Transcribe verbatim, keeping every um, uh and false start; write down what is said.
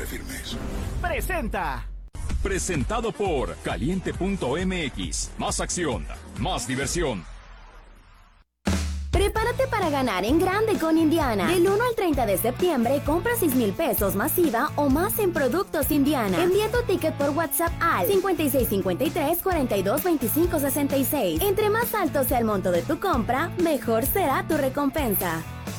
firmes. Presenta. Presentado por Caliente punto M X. Más acción, más diversión. Prepárate para ganar en grande con Indiana. Del uno al treinta de septiembre, compra seis mil pesos masiva o más en productos Indiana. Envía tu ticket por WhatsApp al cincuenta y seis cincuenta y tres cuarenta y dos veinticinco sesenta y seis. Entre más alto sea el monto de tu compra, mejor será tu recompensa.